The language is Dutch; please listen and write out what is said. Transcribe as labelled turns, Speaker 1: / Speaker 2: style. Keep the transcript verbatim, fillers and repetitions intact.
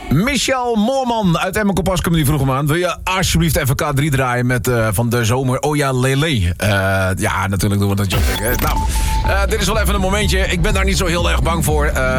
Speaker 1: Michel Moorman uit Emmen Kompaskum die vroeg hem aan. Wil je alsjeblieft even K drie draaien met uh, van de zomer Oh ja Lele? Uh, ja, natuurlijk doen we dat. Nou, uh, dit is wel even een momentje. Ik ben daar niet zo heel erg bang voor. Uh,